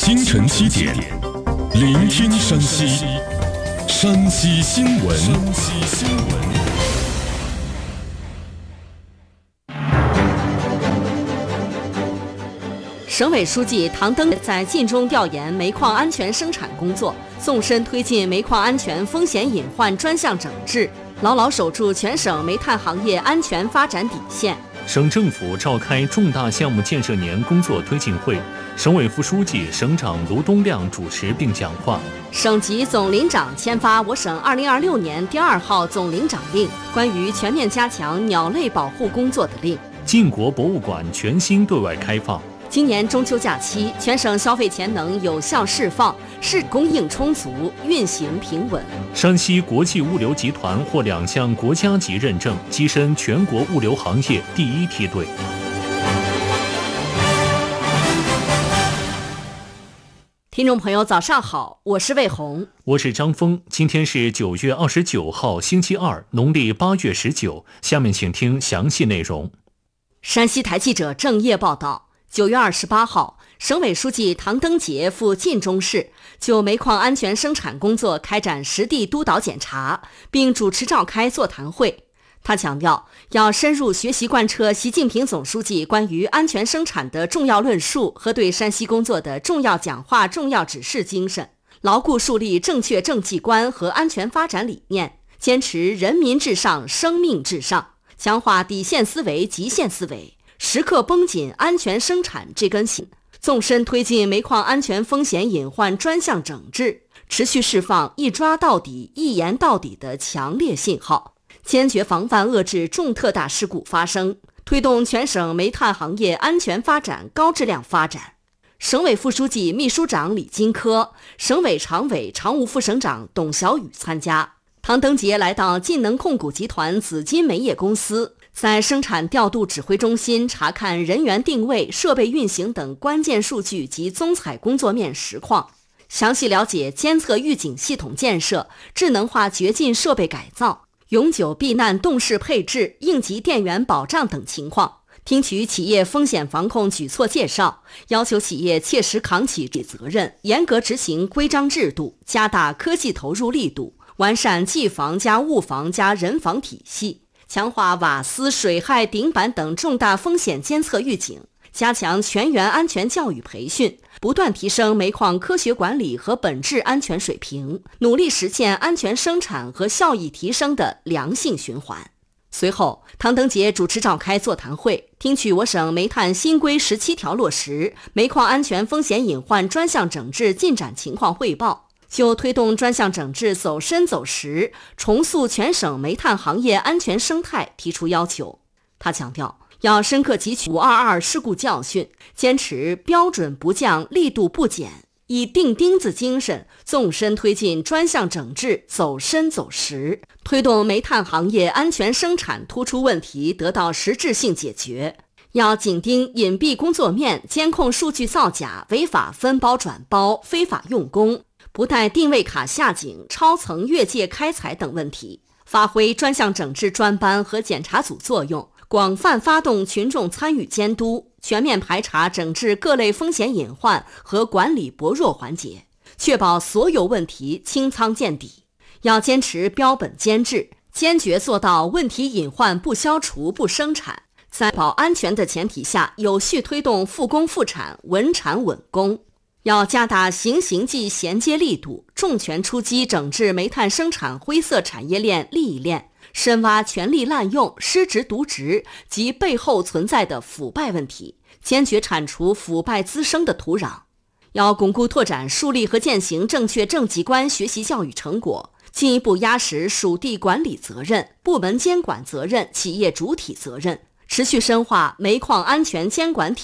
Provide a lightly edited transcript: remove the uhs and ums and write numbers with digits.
清晨7点，聆听山西，山西新闻。 省委书记唐登在晋中调研煤矿安全生产工作，纵深推进煤矿安全风险隐患专项整治，牢牢守住全省煤炭行业安全发展底线。 省政府召开重大项目建设年工作推进会，省委副书记、省长卢东亮主持并讲话。 省级总领长签发我省2026年第2号总领长令，关于全面加强鸟类保护工作的令。 晋国博物馆全新对外开放。 今年中秋假期，全省消费潜能有效释放，市供应充足，运行平稳。 山西国际物流集团获2项国家级认证，跻身全国物流行业第1梯队。 听众朋友，早上好，我是魏红， 我是张峰。今天是9月29号，星期二，农历8月19。下面请听详细内容。 山西台记者郑业报道。9月28号，省委书记唐登杰赴晋中市，就煤矿安全生产工作开展实地督导检查，并主持召开座谈会。他强调，要深入学习贯彻习近平总书记关于安全生产的重要论述和对山西工作的重要讲话、重要指示精神，牢固树立正确政绩观和安全发展理念，坚持人民至上、生命至上，强化底线思维、极限思维，时刻绷紧安全生产这根弦，纵深推进煤矿安全风险隐患专项整治，持续释放一抓到底、一严到底的强烈信号，坚决防范遏制重特大事故发生，推动全省煤炭行业安全发展、高质量发展。省委副书记、秘书长李金科，省委常委、常务副省长董小雨参加。唐登杰来到晋能控股集团紫金煤业公司，在生产调度指挥中心查看人员定位、设备运行等关键数据及综采工作面实况，详细了解监测预警系统建设、智能化掘进设备改造、永久避难动式配置、应急电源保障等情况，听取企业风险防控举措介绍，要求企业切实扛起责任，严格执行规章制度，加大科技投入力度，完善技防加物防加人防体系，强化瓦斯、水害、顶板等重大风险监测预警，加强全员安全教育培训，不断提升煤矿科学管理和本质安全水平，努力实现安全生产和效益提升的良性循环。随后，唐登杰主持召开座谈会，听取我省煤炭新规17条落实、煤矿安全风险隐患专项整治进展情况汇报，就推动专项整治走深走实，重塑全省煤炭行业安全生态提出要求。他强调，要深刻汲取522事故教训，坚持标准不降、力度不减，以钉钉子精神，纵深推进专项整治，走深走实，推动煤炭行业安全生产突出问题得到实质性解决。要紧盯隐蔽工作面，监控数据造假、违法分包转包、非法用工、不带定位卡下井、超层越界开采等问题，发挥专项整治专班和检查组作用，广泛发动群众参与监督，全面排查整治各类风险隐患和管理薄弱环节，确保所有问题清仓见底。要坚持标本兼治，坚决做到问题隐患不消除、不生产，在保安全的前提下，有序推动复工复产、稳产稳工。要加大行刑纪衔接力度，重拳出击整治煤炭生产灰色产业链、利益链，深挖权力滥用、失职渎职及背后存在的腐败问题，坚决铲除腐败滋生的土壤。要巩固拓展树立和践行正确政绩观学习教育成果，进一步压实属地管理责任、部门监管责任、企业主体责任，持续深化煤矿安全监管体